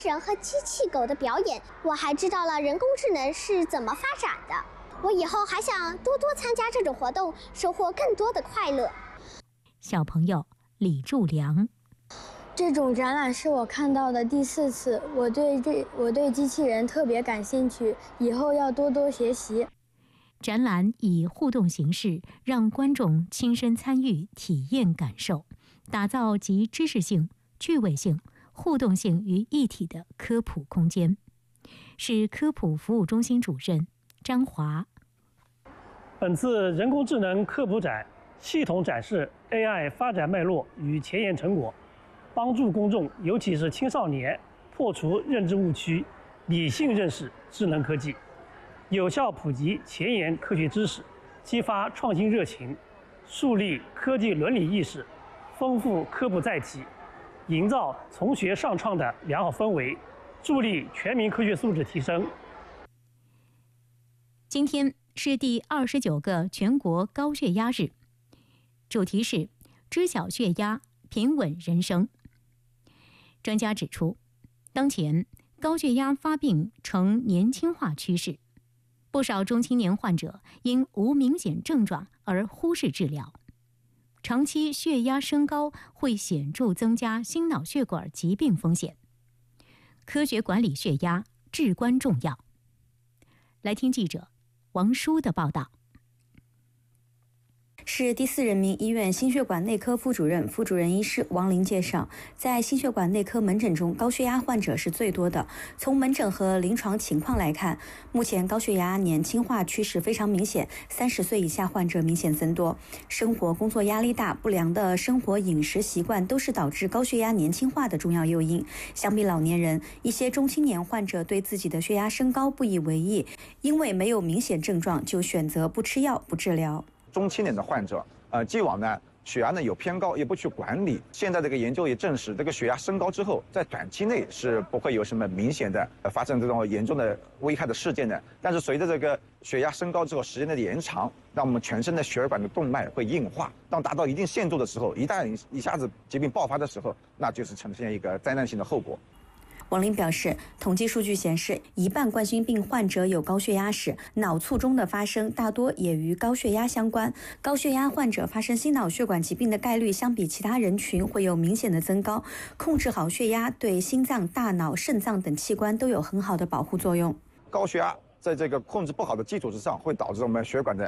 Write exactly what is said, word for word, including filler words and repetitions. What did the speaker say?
人和机器狗的表演，我还知道了人工智能是怎么发展的。我以后还想多多参加这种活动，收获更多的快乐。 小朋友李柱良， 这种展览是我看到的第四次，我对这我对机器人特别感兴趣，以后要多多学习。 展览以互动形式，让观众亲身参与、体验、感受，打造集知识性、趣味性、互动性于一体的科普空间。是科普服务中心主任张华。 本次人工智能科普展系统展示 A I 发展脉络与前沿成果，帮助公众，尤其是青少年破除认知误区，理性认识智能科技，有效普及前沿科学知识，激发创新热情，树立科技伦理意识，丰富科普载体，营造从学上创的良好氛围，助力全民科学素质提升。 今天是第二十九个全国高血压日，主题是知晓血压，平稳人生。专家指出，当前高血压发病呈年轻化趋势，不少中青年患者因无明显症状而忽视治疗，长期血压升高会显著增加心脑血管疾病风险。科学管理血压至关重要。来听记者王舒的报道。 市第四人民医院心血管内科副主任、副主任医师王林介绍，在心血管内科门诊中，高血压患者是最多的。从门诊和临床情况来看，目前高血压年轻化趋势非常明显，三十岁以下患者明显增多。生活工作压力大，不良的生活饮食习惯都是导致高血压年轻化的重要诱因。相比老年人，一些中青年患者对自己的血压升高不以为意，因为没有明显症状，就选择不吃药、不治疗。 中青年的患者，呃，既往呢血压呢有偏高，也不去管理。现在这个研究也证实，这个血压升高之后，在短期内是不会有什么明显的、呃、发生这种严重的危害的事件的。但是随着这个血压升高之后，时间的延长，让我们全身的血管的动脉会硬化。当达到一定限度的时候，一旦一下子疾病爆发的时候，那就是呈现一个灾难性的后果。 王林表示，统计数据显示，一半冠心病患者有高血压史，脑卒中的发生大多也与高血压相关。高血压患者发生心脑血管疾病的概率相比其他人群会有明显的增高。控制好血压对心脏、大脑、肾脏等器官都有很好的保护作用。 高血压在这个控制不好的基础之上，会导致我们血管的